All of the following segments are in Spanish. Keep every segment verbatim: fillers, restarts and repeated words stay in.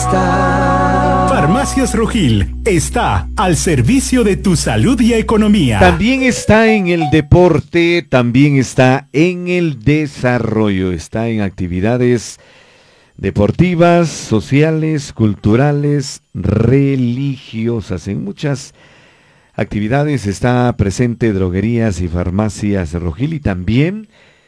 está. Farmacias Rojil está al servicio de tu salud y economía. También está en el deporte, también está en el desarrollo, está en actividades deportivas, sociales, culturales, religiosas. En muchas actividades está presente Droguerías y Farmacias Rojil, y también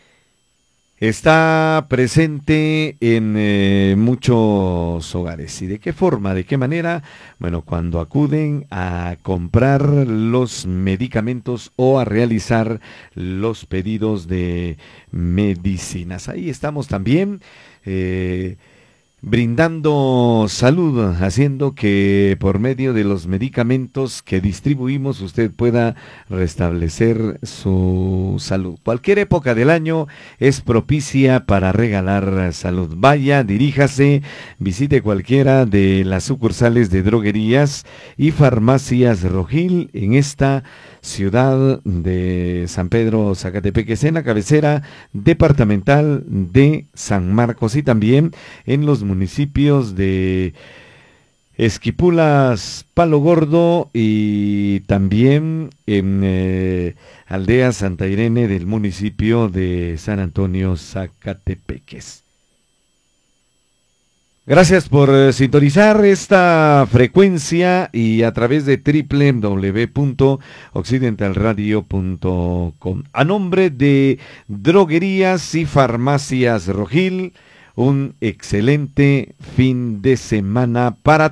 está presente en eh, muchos hogares. ¿Y de qué forma? ¿De qué manera? Bueno, cuando acuden a comprar los medicamentos o a realizar los pedidos de medicinas. Ahí estamos también eh, brindando salud, haciendo que por medio de los medicamentos que distribuimos usted pueda restablecer su salud. Cualquier época del año es propicia para regalar salud. Vaya, diríjase, visite cualquiera de las sucursales de Droguerías y Farmacias Rojil en esta ciudad de San Pedro Zacatepeques, en la cabecera departamental de San Marcos, y también en los municipios de Esquipulas, Palo Gordo, y también en eh, Aldea Santa Irene del municipio de San Antonio Zacatepeques. Gracias por eh, sintonizar esta frecuencia y a través de doble u doble u doble u punto occidental radio punto com. A nombre de Droguerías y Farmacias Rojil, un excelente fin de semana para